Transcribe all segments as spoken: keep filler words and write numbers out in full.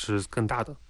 是更大的。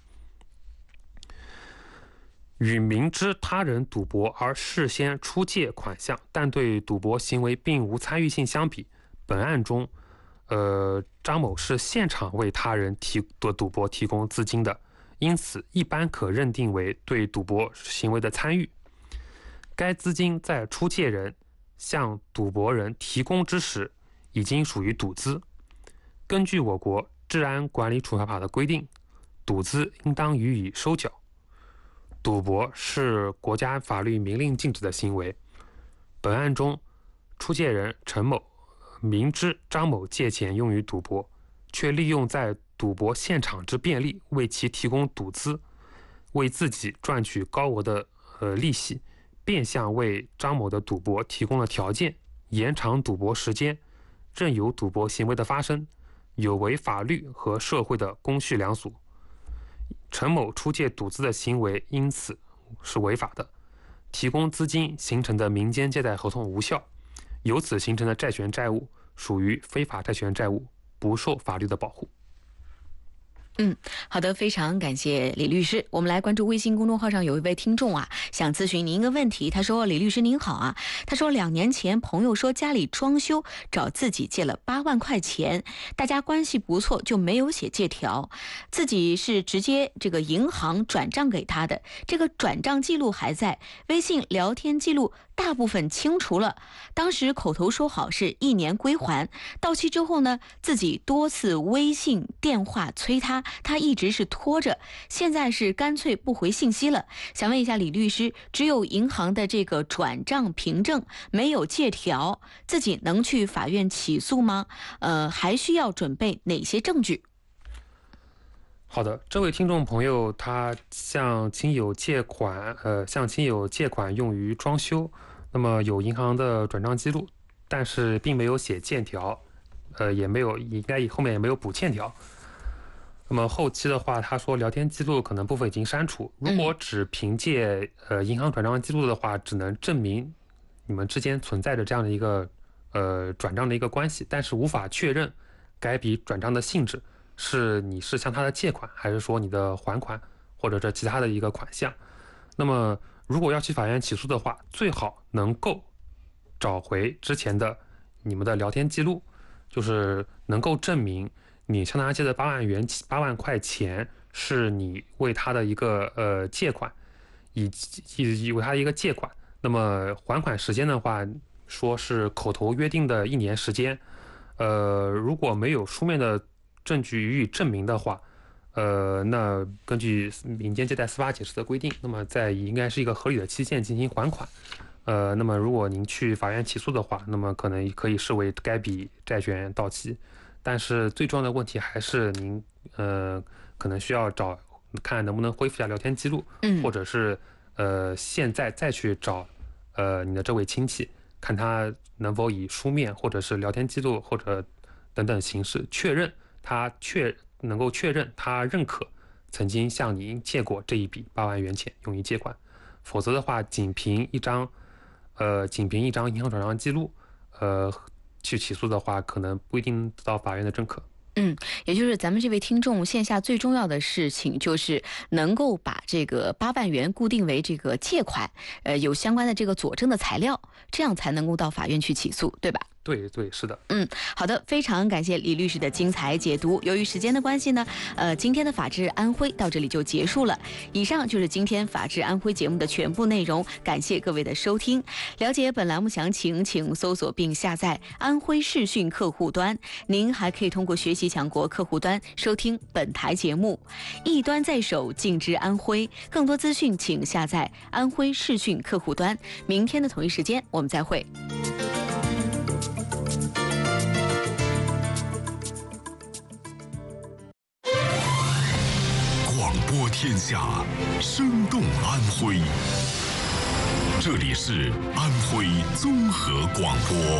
与明知他人赌博而事先出借款项，但对赌博行为并无参与性相比，本案中，呃，张某是现场为他人提的赌博提供资金的，因此一般可认定为对赌博行为的参与。该资金在出借人向赌博人提供之时，已经属于赌资。根据我国治安管理处罚法的规定，赌资应当予以收缴。赌博是国家法律明令禁止的行为。本案中，出借人陈某明知张某借钱用于赌博，却利用在赌博现场之便利为其提供赌资，为自己赚取高额的呃利息，变相为张某的赌博提供了条件，延长赌博时间，任由赌博行为的发生，有违法律和社会的公序良俗。陈某出借赌资的行为因此是违法的，提供资金形成的民间借贷合同无效，由此形成的债权债务属于非法债权债务，不受法律的保护。 嗯，好的，非常感谢李律师。我们来关注微信公众号上有一位听众啊，想咨询您一个问题。他说：“李律师您好啊，他说两年前朋友说家里装修，找自己借了八万块钱，大家关系不错，就没有写借条，自己是直接这个银行转账给他的，这个转账记录还在，微信聊天记录大部分清除了。当时口头说好是一年归还，到期之后呢，自己多次微信电话催他。”他一直是拖着，现在是干脆不回信息了。想问一下李律师，只有银行的这个转账凭证，没有借条，自己能去法院起诉吗？呃，还需要准备哪些证据？ 好的，这位听众朋友他向亲友借款，呃，向亲友借款用于装修，那么有银行的转账记录，但是并没有写欠条，呃，也没有，应该后面也没有补欠条。那么后期的话，他说聊天记录可能部分已经删除。如果只凭借呃银行转账记录的话，只能证明你们之间存在着这样的一个呃转账的一个关系，但是无法确认该笔转账的性质是你是向他的借款，还是说你的还款，或者是其他的一个款项。那么如果要去法院起诉的话，最好能够找回之前的你们的聊天记录，就是能够证明你向他借的八万元八万块钱是你为他的一个呃借款，以以以为他的一个借款。那么还款时间的话，说是口头约定的一年时间。呃，如果没有书面的证据予以证明的话，呃，那根据民间借贷司法解释的规定，那么在应该是一个合理的期限进行还款。呃，那么如果您去法院起诉的话，那么可能可以视为该笔债权到期。但是最重要的问题还是您呃可能需要找看能不能恢复一下聊天记录， 嗯， 或者是呃现在再去找呃你的这位亲戚，看他能否以书面或者是聊天记录或者等等形式确认他确能够确认他认可曾经向您借过这一笔八万元钱用于借款，否则的话仅凭一张呃仅凭一张银行转账记录呃。去起诉的话，可能不一定得到法院的认可。 嗯，也就是咱们这位听众线下最重要的事情，就是能够把这个八万元固定为这个借款，呃，有相关的这个佐证的材料，这样才能够到法院去起诉，对吧？ 对对，是的。 嗯，好的，非常感谢李律师的精彩解读。由于时间的关系呢，呃，今天的法治安徽到这里就结束了。以上就是今天法治安徽节目的全部内容，感谢各位的收听。了解本栏目详情，请搜索并下载安徽视讯客户端。您还可以通过学习强国客户端收听本台节目。一端在手，尽知安徽。更多资讯请下载安徽视讯客户端。明天的同一时间，我们再会。 播天下，生动安徽。这里是安徽综合广播。